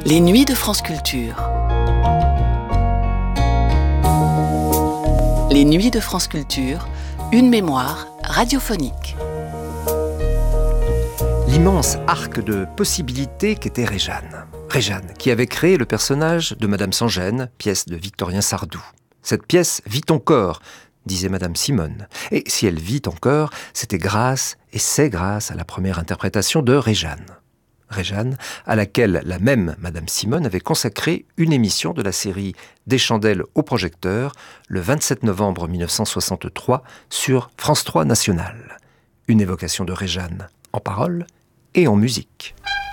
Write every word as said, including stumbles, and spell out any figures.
Les nuits de France Culture. Les nuits de France Culture, une mémoire radiophonique. L'immense arc de possibilités qu'était Réjeanne. Réjeanne, qui avait créé le personnage de Madame Sans Gêne, pièce de Victorien Sardou. Cette pièce vit encore, disait Madame Simone. Et si elle vit encore, c'était grâce, et c'est grâce à la première interprétation de Réjeanne. Réjeanne, à laquelle la même Madame Simone avait consacré une émission de la série Des chandelles au projecteur, le vingt-sept novembre mille neuf cent soixante-trois, sur France trois National. Une évocation de Réjeanne en paroles et en musique.